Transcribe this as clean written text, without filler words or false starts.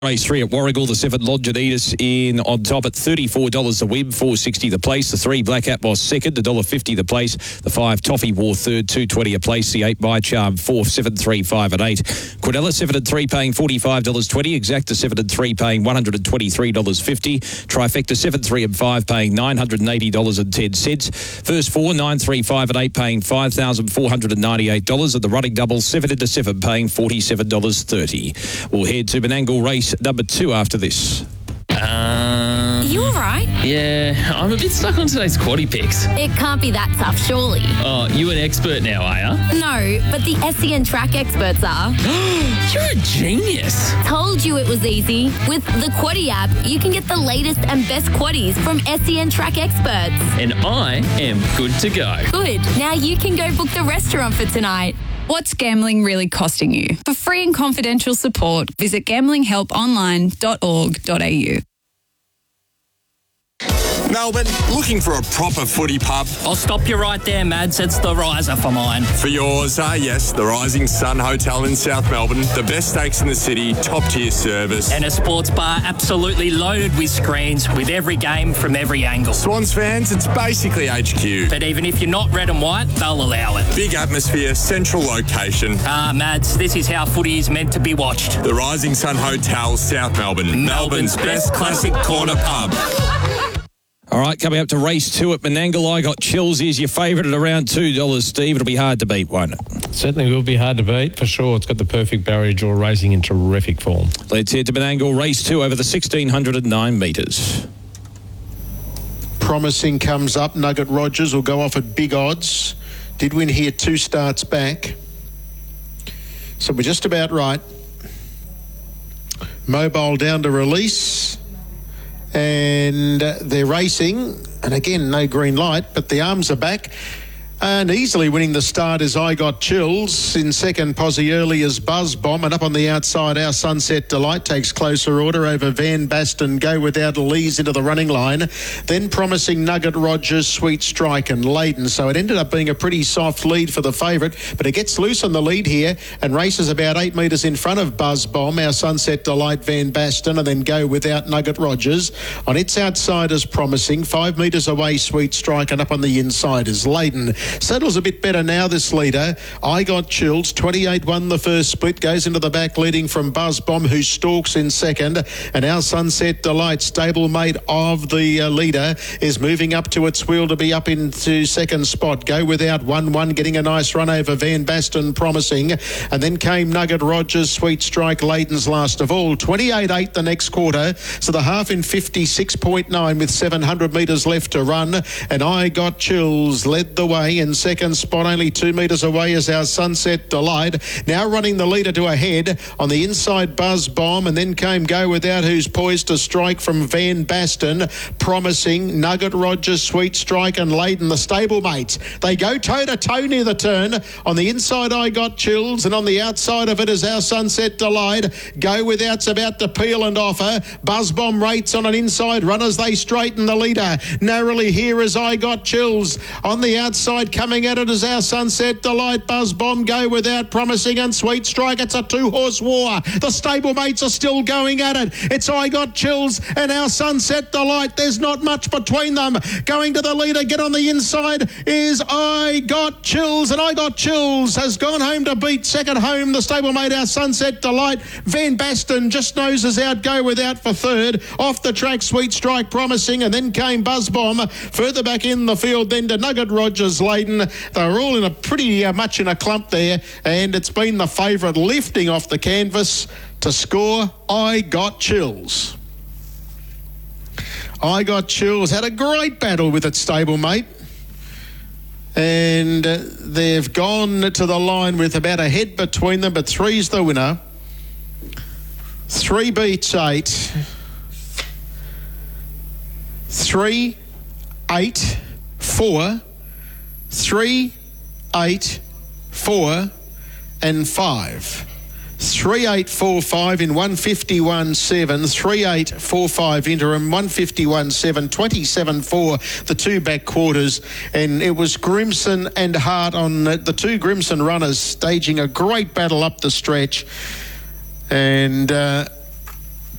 Race 3 at Warragul, the 7 Longinidis in on top at $34 the win, $4.60 the place. The 3 Black Atmos second, $1.50 the place. The 5 Toffee War third, $2.20 a place. The 8 My Charm fourth, 7, 3, 5 and 8. Quadella 7 and 3 paying $45.20. Exacta 7 and 3 paying $123.50. Trifecta 7, 3 and 5 paying $980.10. First 4, 9, 3, 5 and 8 paying $5,498. And the running double 7 into 7 paying $47.30. We'll head to Menangle race number 2 after this. You all right? Yeah, I'm a bit stuck on today's quaddie picks. It can't be that tough, surely. Oh, you an expert now, are ya? No, but the SEN track experts are. You're a genius. Told you it was easy. With the Quaddie app, you can get the latest and best quaddies from SEN track experts. And I am good to go. Good. Now you can go book the restaurant for tonight. What's gambling really costing you? For free and confidential support, visit gamblinghelponline.org.au. Melbourne, looking for a proper footy pub? I'll stop you right there, Mads. It's the Riser for mine. For yours, yes, the Rising Sun Hotel in South Melbourne. The best steaks in the city, top-tier service. And a sports bar absolutely loaded with screens with every game from every angle. Swans fans, it's basically HQ. But even if you're not red and white, they'll allow it. Big atmosphere, central location. Mads, this is how footy is meant to be watched. The Rising Sun Hotel, South Melbourne. Melbourne's best classic corner pub. All right, coming up to race 2 at Menangle, I Got Chills is your favourite at around $2, Steve. It'll be hard to beat, won't it? Certainly will be hard to beat, for sure. It's got the perfect barrier draw, racing in terrific form. Let's head to Menangle, race 2 over the 1,609 metres. Promising comes up. Nugget Rogers will go off at big odds. Did win here 2 starts back. So we're just about right. Mobile down to release. And they're racing, and again, no green light, but the arms are back. And easily winning the start is I Got Chills. In second, Posse Early is Buzz Bomb. And up on the outside, Our Sunset Delight takes closer order over Van Basten. Go Without Lees into the running line. Then Promising Nugget Rogers, Sweet Strike and Leighton. So it ended up being a pretty soft lead for the favourite. But it gets loose on the lead here and races about 8 metres in front of Buzz Bomb, Our Sunset Delight, Van Basten, and then Go Without Nugget Rogers. On its outside is Promising. 5 metres away, Sweet Strike, and up on the inside is Leighton. Settles a bit better now, this leader. I Got Chills. 28 won the first split. Goes into the back leading from Buzz Bomb, who stalks in second. And Our Sunset Delight, stablemate of the leader, is moving up to its wheel to be up into second spot. Go Without 1-1, getting a nice run over Van Basten, Promising. And then came Nugget Rogers, Sweet Strike, Leighton's last of all. 28.8 the next quarter. So the half in 56.9 with 700 metres left to run. And I Got Chills led the way in second spot, only 2 metres away is Our Sunset Delight. Now running the leader to a head. On the inside, Buzz Bomb, and then came Go Without, who's poised to strike from Van Basten. Promising, Nugget Rogers, Sweet Strike and Leighton, the stablemates. They go toe-to-toe near the turn. On the inside, I Got Chills, and on the outside of it is Our Sunset Delight. Go Without's about to peel and offer. Buzz Bomb rates on an inside run as they straighten the leader. Narrowly here is I Got Chills. On the outside, coming at it is Our Sunset Delight, Buzz Bomb, Go Without, Promising and Sweet Strike. It's a 2-horse war. The stablemates are still going at it. It's I Got Chills and Our Sunset Delight. There's not much between them. Going to the leader, get on the inside, is I Got Chills. And I Got Chills has gone home to beat second home the stablemate Our Sunset Delight. Van Basten just noses out, Go Without for third. Off the track, Sweet Strike, Promising, and then came Buzz Bomb. Further back in the field then to Nugget Rogers, Leighton. They were all in a pretty much in a clump there, and it's been the favourite lifting off the canvas to score I Got Chills. I Got Chills had a great battle with its stablemate, and they've gone to the line with about a head between them, but 3's the winner. 3 beats 8. 3, 8, 4. 3, 8, 4 and 5. 3, 8, 4, 5 in 151.7. 3, 8, 4, 5 interim 151.7. 27.4 the 2 back quarters, and it was Grimson and Hart on the 2 Grimson runners staging a great battle up the stretch, and